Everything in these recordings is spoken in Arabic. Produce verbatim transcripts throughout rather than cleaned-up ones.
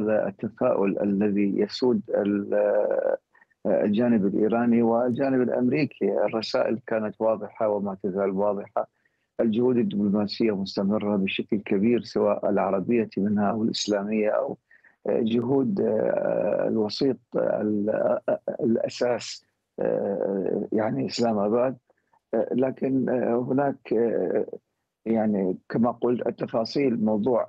هذا التفاؤل الذي يسود الجانب الإيراني والجانب الأمريكي. الرسائل كانت واضحة وما تزال واضحة، الجهود الدبلوماسية مستمرة بشكل كبير، سواء العربية منها أو الإسلامية أو جهود الوسيط الأساس يعني إسلام آباد. لكن هناك يعني كما قلت التفاصيل، موضوع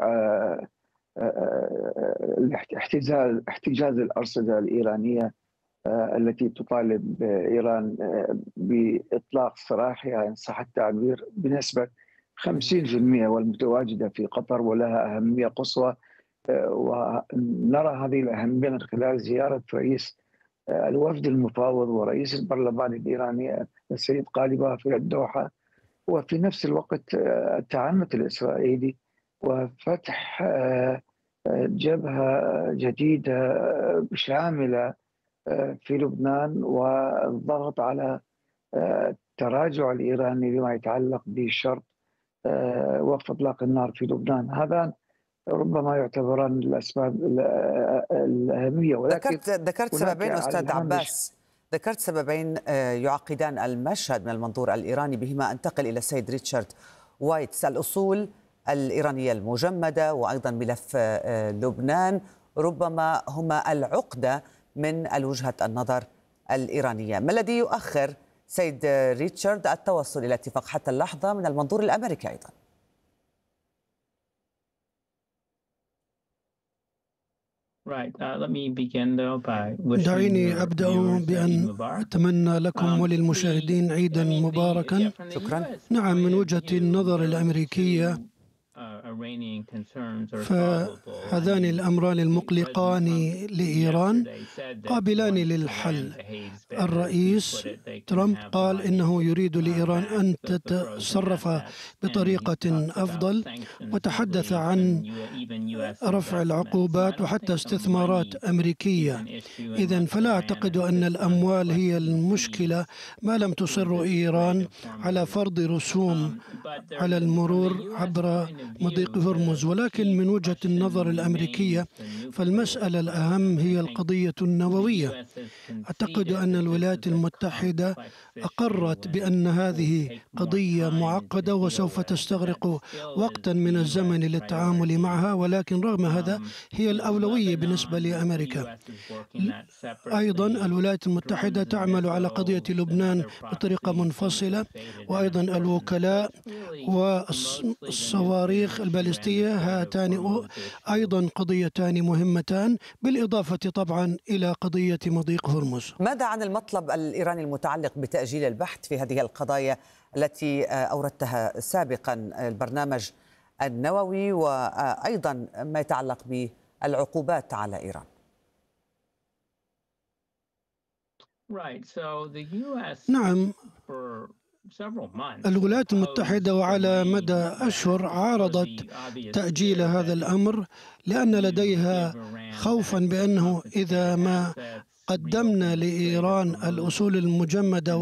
احتجاز احتجاز الأرصدة الإيرانية التي تطالب إيران بإطلاق سراحها إن صح التعبير بنسبة خمسين بالمئة والمتواجدة في قطر ولها أهمية قصوى. ونرى هذه الأهمية من خلال زيارة رئيس الوفد المفاوض ورئيس البرلمان الإيراني السيد قالباف في الدوحة، وفي نفس الوقت التعنت الإسرائيلي وفتح جبهة جديدة شاملة في لبنان والضغط على التراجع الإيراني بما يتعلق بشرط وقف إطلاق النار في لبنان. هذا ربما يعتبران الأسباب الأهمية. ولكن ذكرت ذكرت سببين أستاذ عباس، ذكرت سببين يعقدان المشهد من المنظور الإيراني، بهما أنتقل إلى السيد ريتشارد وايتس: الأصول الإيرانية المجمدة وأيضا ملف لبنان، ربما هما العقدة من وجهة النظر الإيرانية. ما الذي يؤخر سيد ريتشارد التوصل إلى اتفاق حتى اللحظة من المنظور الأمريكي أيضا؟ دعيني أبدأ بأن أتمنى لكم وللمشاهدين عيدا مباركا. شكرا. نعم، من وجهة النظر الأمريكية فهذان الأمران المقلقان لإيران قابلان للحل. الرئيس ترامب قال إنه يريد لإيران أن تتصرف بطريقة أفضل، وتحدث عن رفع العقوبات وحتى استثمارات أمريكية. إذن فلا أعتقد أن الأموال هي المشكلة، ما لم تصر إيران على فرض رسوم على المرور عبر مضيق هرمز. ولكن من وجهة النظر الأمريكية فالمسألة الأهم هي القضية النووية. أعتقد أن الولايات المتحدة أقرت بأن هذه قضية معقدة وسوف تستغرق وقتا من الزمن للتعامل معها، ولكن رغم هذا هي الأولوية بالنسبة لأمريكا. أيضا الولايات المتحدة تعمل على قضية لبنان بطريقة منفصلة، وأيضا الوكلاء والصواريخ البالستية هاتان أيضا قضيتان مهمتان، بالإضافة طبعا إلى قضية مضيق هرمز. ماذا عن المطلب الإيراني المتعلق بتأجيل البحث في هذه القضايا التي أوردتها سابقا، البرنامج النووي وأيضا ما يتعلق بالعقوبات على إيران؟ نعم، الولايات المتحدة وعلى مدى أشهر عارضت تأجيل هذا الأمر، لأن لديها خوفا بأنه إذا ما قدمنا لإيران الأصول المجمدة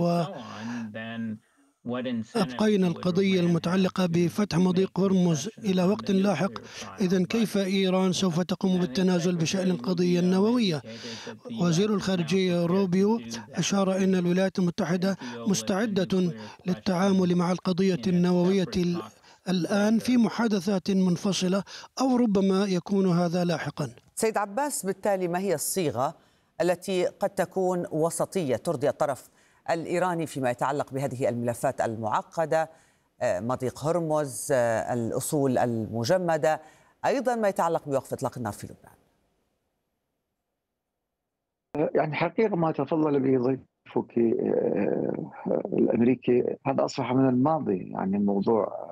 وأبقينا القضية المتعلقة بفتح مضيق هرمز إلى وقت لاحق، إذن كيف إيران سوف تقوم بالتنازل بشأن القضية النووية؟ وزير الخارجية روبيو أشار أن الولايات المتحدة مستعدة للتعامل مع القضية النووية الآن في محادثات منفصلة، أو ربما يكون هذا لاحقا. سيد عباس، بالتالي ما هي الصيغة التي قد تكون وسطية ترضي الطرف الإيراني فيما يتعلق بهذه الملفات المعقدة، مضيق هرمز، الأصول المجمدة، أيضا ما يتعلق بوقف إطلاق النار في لبنان؟ يعني حقيقة ما تفضل به ضيفك الأمريكي هذا أصبح من الماضي. يعني الموضوع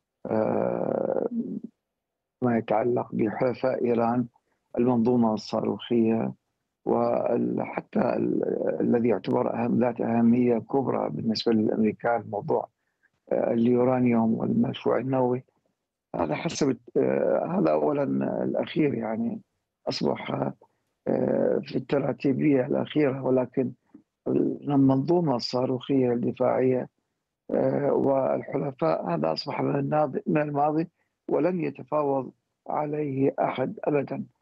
ما يتعلق بحلفاء إيران، المنظومة الصاروخية، وحتى الذي يعتبر أهم ذات أهمية كبرى بالنسبة للأمريكان موضوع اليورانيوم والمشروع النووي. هذا حسب هذا أولا الأخير، يعني أصبح في التراتيبية الأخيرة، ولكن المنظومة الصاروخية الدفاعية والحلفاء هذا أصبح من الماضي ولن يتفاوض عليه أحد أبدا.